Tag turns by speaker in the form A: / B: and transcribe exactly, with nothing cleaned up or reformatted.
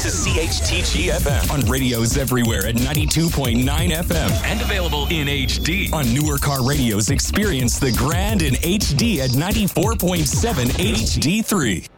A: to C H T G F M on radios everywhere at ninety-two point nine F M and available in H D. On newer car radios, experience the grand in H D at ninety-four point seven H D three.